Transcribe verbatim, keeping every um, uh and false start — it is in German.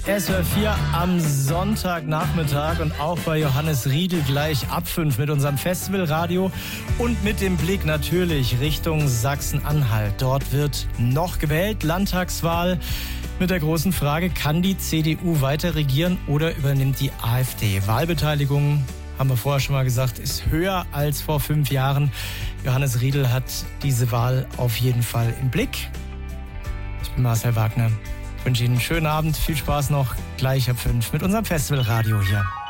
S W R vier am Sonntagnachmittag und auch bei Johannes Riedl gleich ab fünf mit unserem Festivalradio und mit dem Blick natürlich Richtung Sachsen-Anhalt. Dort wird noch gewählt, Landtagswahl mit der großen Frage, kann die C D U weiter regieren oder übernimmt die AfD? Wahlbeteiligung, haben wir vorher schon mal gesagt, ist höher als vor fünf Jahren. Johannes Riedl hat diese Wahl auf jeden Fall im Blick. Ich bin Marcel Wagner. Ich wünsche Ihnen einen schönen Abend, viel Spaß noch, gleich ab fünf mit unserem Festivalradio hier.